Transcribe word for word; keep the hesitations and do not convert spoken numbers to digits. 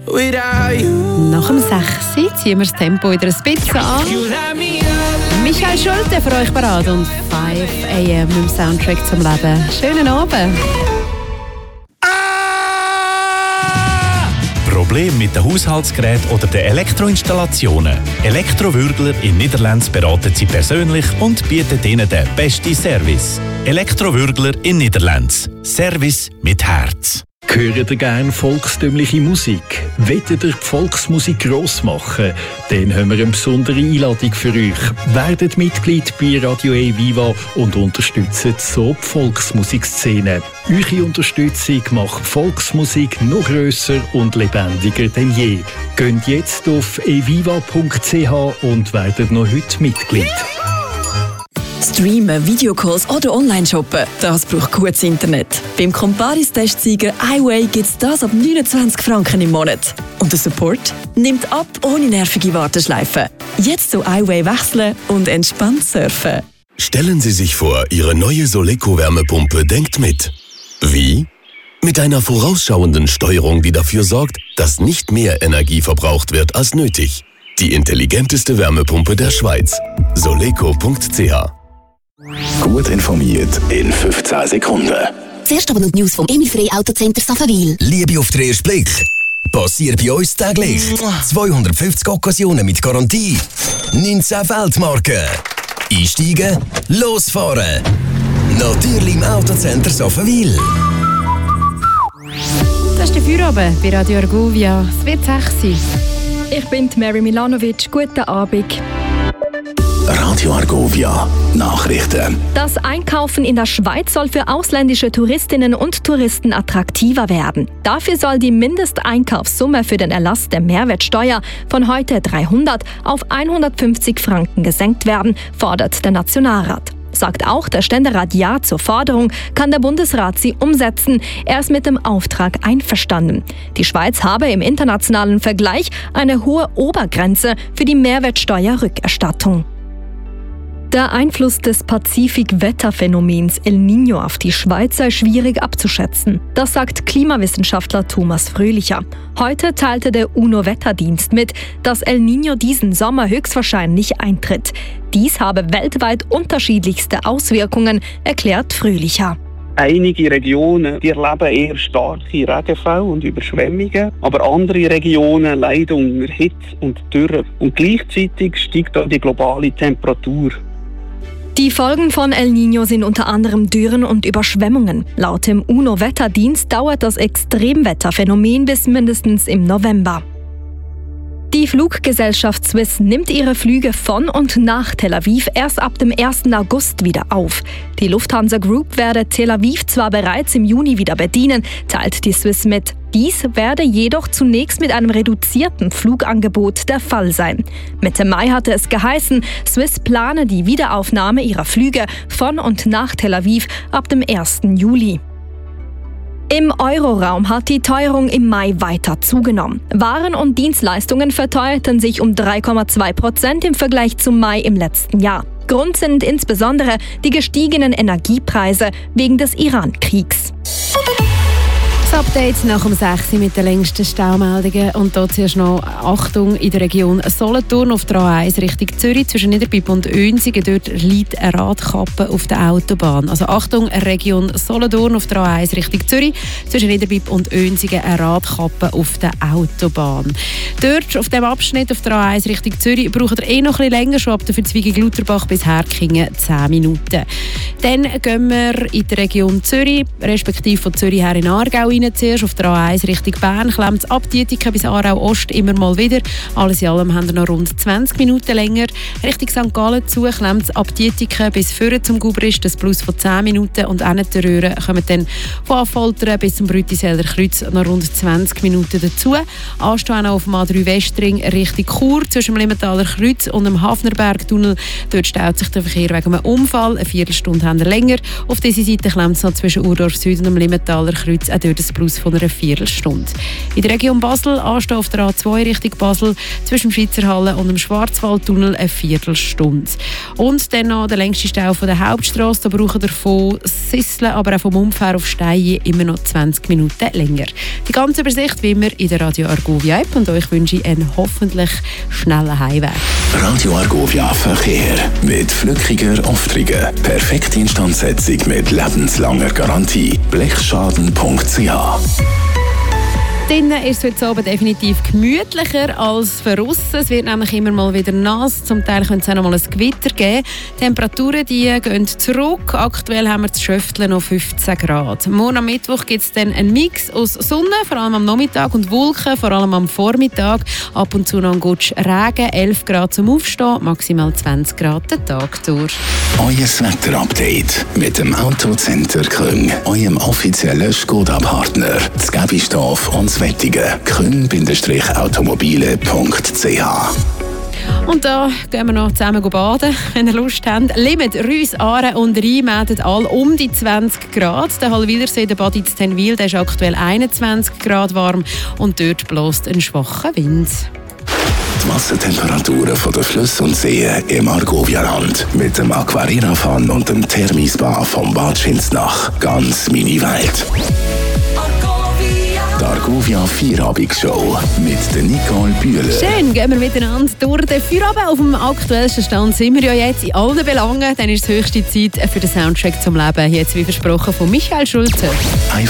without you. Nach dem sechs ziehen wir das Tempo wieder ein bisschen an. Michael Schulte für euch parat und fünf a m im Soundtrack zum Leben. Schönen Abend. Problem mit den Haushaltsgeräten oder den Elektroinstallationen? Elektrowürgler in Niederlands beraten Sie persönlich und bieten Ihnen den besten Service. Elektrowürgler in Niederlands. Service mit Herz. Hört ihr gerne volkstümliche Musik? Wollt ihr die Volksmusik gross machen? Dann haben wir eine besondere Einladung für euch. Werdet Mitglied bei Radio E-Viva und unterstützt so die Volksmusikszene. Eure Unterstützung macht Volksmusik noch grösser und lebendiger denn je. Geht jetzt auf e viva punkt c h und werdet noch heute Mitglied. Streamen, Videocalls oder Online-Shoppen, das braucht gutes Internet. Beim Comparis-Testsieger iWay gibt es das ab neunundzwanzig Franken im Monat. Und der Support nimmt ab ohne nervige Warteschleifen. Jetzt zu iWay wechseln und entspannt surfen. Stellen Sie sich vor, Ihre neue Soleco-Wärmepumpe denkt mit. Wie? Mit einer vorausschauenden Steuerung, die dafür sorgt, dass nicht mehr Energie verbraucht wird als nötig. Die intelligenteste Wärmepumpe der Schweiz. soleco punkt c h. Gut informiert in fünfzehn Sekunden. Zuerst aber noch die News vom Emil Frey Autocenter Safenwil. Liebe auf den ersten Blick. Passiert bei uns täglich. zweihundertfünfzig Occasionen mit Garantie. neunzehn Weltmarken. Einsteigen, losfahren. Natürlich im Autocenter Safenwil. Das ist der Feierabend bei Radio Argovia. Es wird sechs sein. Ich bin Mary Milanovic. Guten Abend. Radio Argovia Nachrichten. Das Einkaufen in der Schweiz soll für ausländische Touristinnen und Touristen attraktiver werden. Dafür soll die Mindesteinkaufssumme für den Erlass der Mehrwertsteuer von heute dreihundert auf hundertfünfzig Franken gesenkt werden, fordert der Nationalrat. Sagt auch der Ständerat Ja zur Forderung, kann der Bundesrat sie umsetzen. Er ist mit dem Auftrag einverstanden. Die Schweiz habe im internationalen Vergleich eine hohe Obergrenze für die Mehrwertsteuerrückerstattung. Der Einfluss des Pazifik-Wetterphänomens El Niño auf die Schweiz sei schwierig abzuschätzen. Das sagt Klimawissenschaftler Thomas Fröhlicher. Heute teilte der UNO-Wetterdienst mit, dass El Niño diesen Sommer höchstwahrscheinlich eintritt. Dies habe weltweit unterschiedlichste Auswirkungen, erklärt Fröhlicher. Einige Regionen die erleben eher starke Regenfälle und Überschwemmungen, aber andere Regionen leiden unter Hitze und Dürre. Und gleichzeitig steigt auch die globale Temperatur. Die Folgen von El Niño sind unter anderem Dürren und Überschwemmungen. Laut dem UNO-Wetterdienst dauert das Extremwetterphänomen bis mindestens im November. Die Fluggesellschaft Swiss nimmt ihre Flüge von und nach Tel Aviv erst ab dem ersten August wieder auf. Die Lufthansa Group werde Tel Aviv zwar bereits im Juni wieder bedienen, teilt die Swiss mit. Dies werde jedoch zunächst mit einem reduzierten Flugangebot der Fall sein. Mitte Mai hatte es geheißen, Swiss plane die Wiederaufnahme ihrer Flüge von und nach Tel Aviv ab dem ersten Juli. Im Euroraum hat die Teuerung im Mai weiter zugenommen. Waren und Dienstleistungen verteuerten sich um drei Komma zwei Prozent im Vergleich zum Mai im letzten Jahr. Grund sind insbesondere die gestiegenen Energiepreise wegen des Iran-Kriegs. Das Update nach um sechs Uhr mit den längsten Staumeldungen. Und dort zuerst noch Achtung in der Region Solothurn auf der A eins Richtung Zürich zwischen Niederbipp und Oensigen. Dort liegt eine Radkappe auf der Autobahn. Also Achtung, Region Solothurn auf der A eins Richtung Zürich zwischen Niederbipp und Oensigen eine Radkappe auf der Autobahn. Dort auf dem Abschnitt auf der A eins Richtung Zürich braucht ihr eh noch ein bisschen länger, schon ab der Verzweigung-Lutherbach bis Herkingen zehn Minuten. Dann gehen wir in die Region Zürich, respektive von Zürich her in Aargau rein. Zuerst auf der A eins Richtung Bern klemmt es ab Dietiken bis Aarau Ost immer mal wieder. Alles in allem haben wir noch rund zwanzig Minuten länger. Richtung Sankt Gallen zu klemmt es ab Dietiken bis vorne zum Gubrist, das Plus von zehn Minuten. Und auch nicht Röhren kommen dann von Affoltern bis zum Brütiseller Kreuz noch rund zwanzig Minuten dazu. Anstehen auf dem A drei Westring Richtung Chur zwischen dem Limmentaler Kreuz und dem Hafnerbergtunnel. Dort staut sich der Verkehr wegen einem Unfall. Eine Viertelstunde haben wir länger. Auf dieser Seite klemmt es noch zwischen Urdorf Süd und dem Limmentaler Kreuz. Auch dort ein Plus von einer Viertelstunde. In der Region Basel anstehen auf der A zwei Richtung Basel zwischen dem Schweizer Halle und dem Schwarzwaldtunnel eine Viertelstunde. Und dann noch der längste Stau von der Hauptstrasse. Da brauchen wir von Sisseln, aber auch vom Umfahr auf Stein immer noch zwanzig Minuten länger. Die ganze Übersicht wie immer in der Radio Argovia App und euch wünsche ich einen hoffentlich schnellen Heimweg. Radio Argovia Verkehr mit flückiger Auftrigen, perfekte Instandsetzung mit lebenslanger Garantie. blechschaden punkt c h. Drinnen ist es heute Abend definitiv gemütlicher als draussen. Es wird nämlich immer mal wieder nass. Zum Teil könnte es auch noch mal ein Gewitter geben. Die Temperaturen die gehen zurück. Aktuell haben wir das Schöfteln noch fünfzehn Grad. Morgen am Mittwoch gibt es dann einen Mix aus Sonne, vor allem am Nachmittag, und Wolken, vor allem am Vormittag. Ab und zu noch ein Gutsch Regen, elf Grad zum Aufstehen, maximal zwanzig Grad den Tag durch. Euer Wetterupdate mit dem Autocenter Küng, eurem offiziellen Skoda-Partner. Das Gäbistorf und Wettigen. küng Automobile punkt c h. Und da gehen wir noch zusammen baden, wenn ihr Lust habt. Limit, Rüss, Aare und Rhein melden alle um die zwanzig Grad. Der Hallwilersee, der Bad in Tenwil, der ist aktuell einundzwanzig Grad warm und dort bläst ein schwacher Wind. Die Wassertemperaturen von den Flüssen und Seen im Argovia-Land mit dem Aquarina-Fun und dem Thermispa vom Bad Schinznach. Ganz mini Welt. Die Argovia Feierabend-Show mit der Nicole Bühler. Schön, gehen wir miteinander durch den Feierabend. Auf dem aktuellsten Stand sind wir ja jetzt in allen Belangen. Dann ist es höchste Zeit für den Soundtrack zum Leben. Jetzt wie versprochen von Michael Schulte.